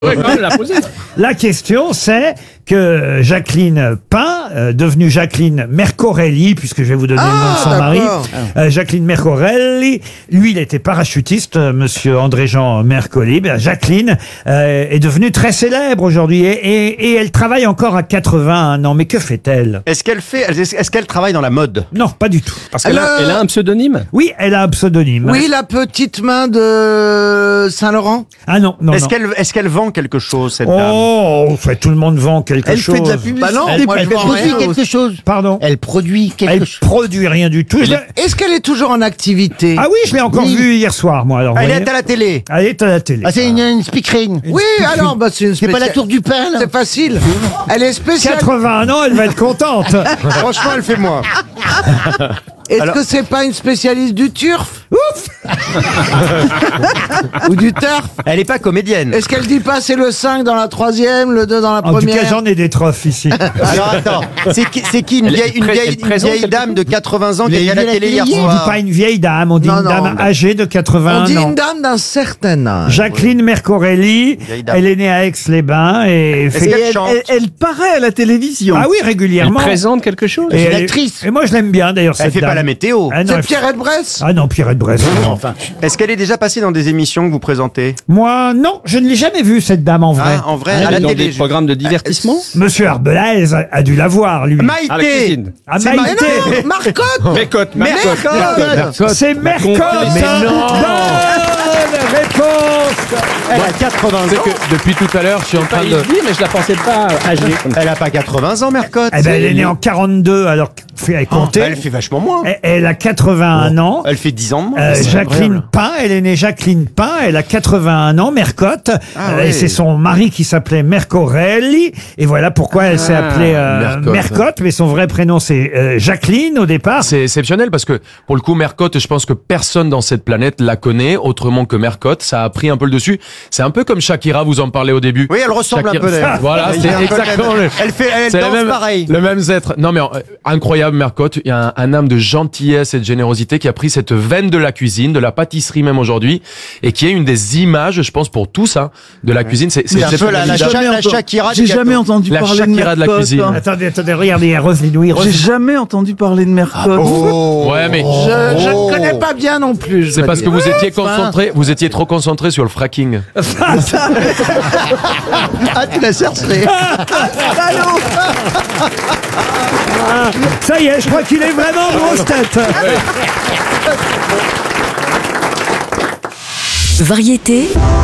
Ouais, quand même, la poser. La question, c'est que Jacqueline Pain, devenue Jacqueline Mercorelli, puisque je vais vous donner le nom de son mari, Jacqueline Mercorelli, lui, il était parachutiste, monsieur André-Jean Mercolli. Jacqueline est devenue très célèbre aujourd'hui et elle travaille encore à 81 ans. Mais que fait-elle? Est-ce qu'elle travaille dans la mode? Non, pas du tout. Parce qu'elle a, elle a un pseudonyme. Oui, elle a un pseudonyme. Oui, la petite main de Saint-Laurent. Ah non, non, Est-ce non. qu'elle vend quelque chose, cette dame? Oh, enfin, tout le monde vend quelque chose. Elle fait de la publicité. Bah non, moi, je elle vends produit rien. quelque chose. Pardon? Elle produit quelque Elle chose. produit rien du tout. Est-ce qu'elle est toujours en activité? Ah oui, je l'ai encore Oui. vue hier soir, moi. Alors, Elle vous est voyez. à la télé. Elle est à la télé. Ah, c'est une speakerine. Oui, alors, bah, c'est une C'est pas la tour du pain, là. C'est facile. Elle est spéciale. 81 ans, elle va être contente. Franchement, elle fait moi. Est-ce Alors- que c'est pas une spécialiste du turf? Ou du turf? Elle est pas comédienne. Est-ce qu'elle dit pas c'est le 5 dans la troisième, le 2 dans la En tout première? cas, j'en ai des trophes ici. Alors attends, c'est qui une Elle vieille, présente quelque dame de 80 ans qui Vous est à avez la vu télé la hier télé On dit soir? pas une vieille dame, on dit Non, une non, dame non. âgée de On 81 dit ans. une dame d'un certain âge. Jacqueline Mercorelli, Vieille dame. elle est née à Aix-les-Bains et Est-ce fait... qu'elle chante? Elle paraît à la télévision. Ah oui, Elle régulièrement. présente quelque chose. Et C'est une elle- actrice. Et moi, je l'aime bien d'ailleurs, Elle cette fait dame. pas la météo. Ah non, C'est elle- Pierrette Bresse? Ah non, Pierrette Bresse. non. Enfin, Est-ce qu'elle est déjà passée dans des émissions que vous présentez? Moi, non, je ne l'ai jamais vue, cette dame, en vrai. Ah, en vrai, Elle à est la dans télé. des programmes de divertissement. Monsieur Arbelaise a dû la voir, lui. Maïté. À la cuisine. Ah, c'est Maïté. Non, Marcotte! Mercotte. C'est Mercotte. Mais non. Bonne réponse. Elle a 80 C'est ans. que depuis tout à l'heure, je suis en Pas train y de. dire, mais je la pensais pas âgée. comme ça. Elle a pas 80 ans, Mercotte. Eh ben, elle est née en 42, alors elle comptait. Elle fait vachement moins. Elle a 81 ans. Elle fait 10 ans de moins. Euh, C'est Jacqueline incroyable. Pain, elle est née Jacqueline Pain, elle a 81 ans, Mercotte, Ah et ouais. c'est son mari qui s'appelait Mercorelli, et voilà pourquoi elle s'est appelée Mercotte. Mercotte, mais son vrai prénom c'est Jacqueline au départ. C'est exceptionnel parce que pour le coup, Mercotte, je pense que personne dans cette planète la connaît autrement que Mercotte. Ça a pris un peu le dessus. C'est un peu comme Shakira, vous en parlez au début. Oui, elle ressemble un Shakira- peu d'ailleurs. Voilà, Elle c'est est un peu exactement la- le. Elle C'est danse pareil. le même être. Non mais incroyable Mercotte, il y a un âme de gentillesse et de générosité qui a pris cette veine de la cuisine, de la pâtisserie même aujourd'hui, et qui est une des images, je pense pour tous, hein, de la cuisine. C'est C'est un peu la Shakira J'ai du jamais gâteau. entendu La parler Shakira de de la Mercotte. cuisine. hein. Attendez, regardez, il y a Roselyne, oui, J'ai Roselyne. jamais entendu parler de Mercotte. Ouais, mais Je ne connais pas bien non plus. je c'est dois parce que dire. vous étiez concentré, vous étiez trop concentré sur le fracking. Ah, tu l'as cherché. Ça y est, je crois qu'il est vraiment grosse tête. Variété.